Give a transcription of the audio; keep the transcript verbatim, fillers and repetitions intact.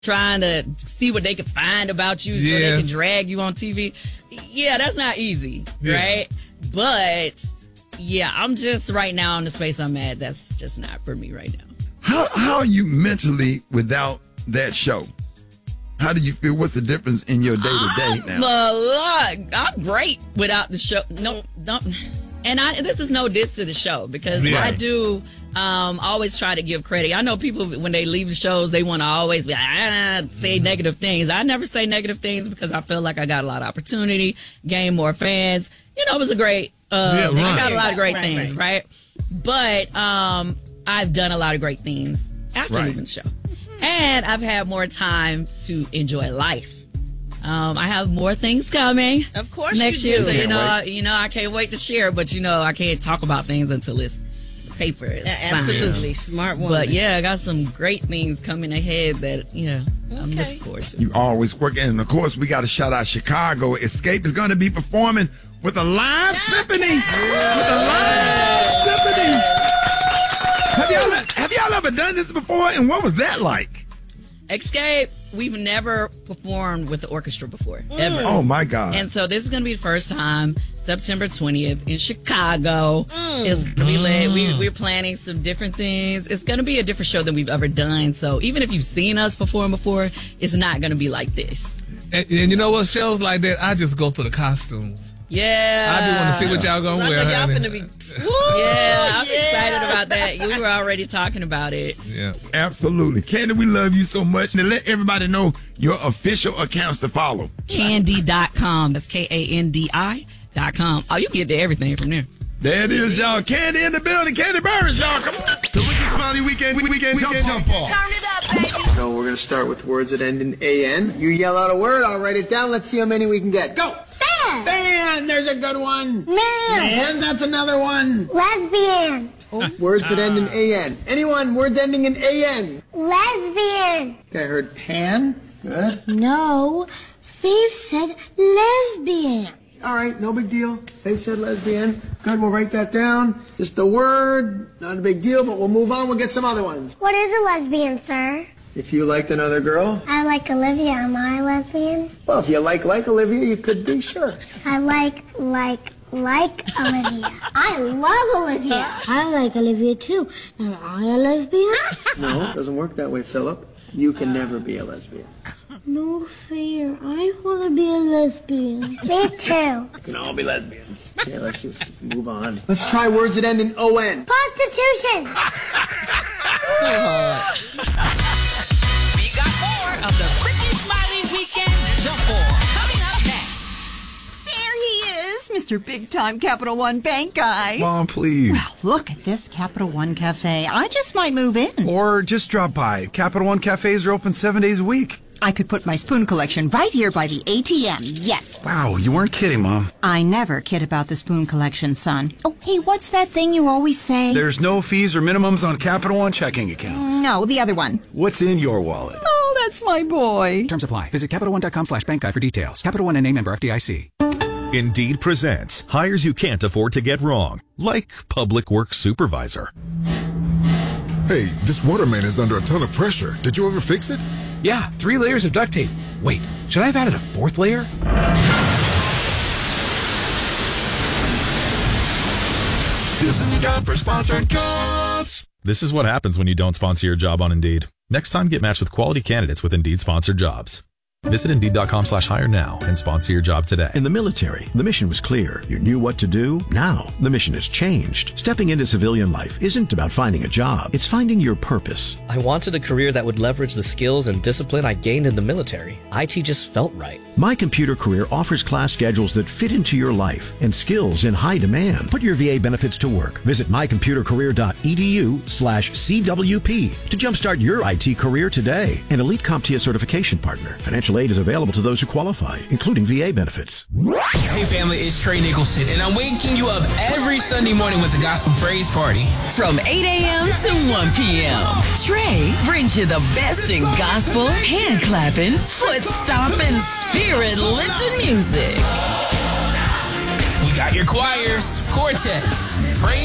trying to see what they can find about you so yes. they can drag you on T V. Yeah, that's not easy, yeah. right? But, yeah, I'm just right now in the space I'm at. That's just not for me right now. How how are you mentally without that show? How do you feel? What's the difference in your day to day now? A lot. I'm great without the show. No, don't. And I, this is no diss to the show because yeah. I do um, always try to give credit. I know people, when they leave the shows, they want to always be, ah, say mm-hmm. negative things. I never say negative things because I feel like I got a lot of opportunity, gain more fans. You know, it was a great, uh, yeah, right. I got a lot of great right, things, right? right? But um, I've done a lot of great things after right. leaving the show. And I've had more time to enjoy life. Um, I have more things coming. Of course, next you year. do. So you Can't know, wait. I, you know, I can't wait to share. But you know, I can't talk about things until it's paper is Yeah, signed. absolutely, smart woman. But yeah, I got some great things coming ahead that you know I'm Okay. looking forward to. You always working, and of course, we got to shout out Chicago. Escape is going to be performing with a live symphony. With a live symphony. Have y'all have y'all ever done this before? And what was that like? Escape, we've never performed with the orchestra before, ever. Oh my God! And so this is going to be the first time, September twentieth in Chicago. It's going to be lit. We, we're planning some different things. It's going to be a different show than we've ever done. So even if you've seen us perform before, it's not going to be like this. And, and you know what? Shows like that, I just go for the costumes. Yeah. I do want to see what y'all gonna I wear. know y'all honey. finna be. Woo, Yeah, I'm yeah. excited about that. We were already talking about it. Yeah. Absolutely, Candy, we love you so much, and let everybody know your official accounts to follow. Candy dot com. That's K A N D I dot com. Oh, you can get to everything from there. There it is, y'all. Candy in the building. Candy Burris, y'all. Come on. The Wicked Smiley Weekend, weekend, jump, jump off. Turn it up, baby. So we're going to start with words that end in A N. You yell out a word, I'll write it down. Let's see how many we can get. Go! Fan. Fan, there's a good one. Man. Man, that's another one. Lesbian. Words that end in A N. Anyone, words ending in A N. Lesbian. Okay, I heard pan. Good. No. Faith said lesbian. All right, no big deal. They said lesbian. Good, we'll write that down. Just a word, not a big deal, but we'll move on. We'll get some other ones. What is a lesbian, sir? If you liked another girl, I like Olivia. Am I a lesbian? well, if you like like Olivia, you could be, sure. I like, like, like Olivia. I love Olivia. I like Olivia too. Am I a lesbian? No, it doesn't work that way, Philip. You can never be a lesbian. No fear. I want to be a lesbian. Me too. We can all be lesbians. Yeah, let's just move on. Let's try words that end in O N. Prostitution. We got more of the Ricky Smiley Weekend Jump Off coming up next. There he is, Mister Big Time Capital One Bank guy. Mom, please. Well, look at this Capital One Cafe. I just might move in. Or just drop by. Capital One cafes are open seven days a week. I could put my spoon collection right here by the A T M. Yes. Wow, you weren't kidding, Mom. I never kid about the spoon collection, son. Oh, hey, what's that thing you always say? There's no fees or minimums on Capital One checking accounts. No, the other one. What's in your wallet? Oh, that's my boy. Terms apply. Visit Capital One dot com slash bank guide for details. Capital One N A member F D I C. Indeed presents hires you can't afford to get wrong, like public works supervisor. Hey, this waterman is under a ton of pressure. Did you ever fix it? Yeah, three layers of duct tape. Wait, should I have added a fourth layer? This is a job for sponsored jobs. This is what happens when you don't sponsor your job on Indeed. Next time, get matched with quality candidates with Indeed sponsored jobs. Visit Indeed.com slash hire now and sponsor your job today. In the military, the mission was clear. You knew what to do. Now, the mission has changed. Stepping into civilian life isn't about finding a job. It's finding your purpose. I wanted a career that would leverage the skills and discipline I gained in the military. I T just felt right. My Computer Career offers class schedules that fit into your life and skills in high demand. Put your V A benefits to work. Visit mycomputercareer.edu slash CWP to jumpstart your I T career today. An Elite CompTIA certification partner. Financial aid is available to those who qualify, including V A benefits. Hey family, it's Trey Nicholson, and I'm waking you up every Sunday morning with the Gospel Praise Party. From eight a.m. to one p.m. Trey brings you the best in gospel, hand clapping, foot stomping, spirit lifting music. We got your choirs, quartets, praise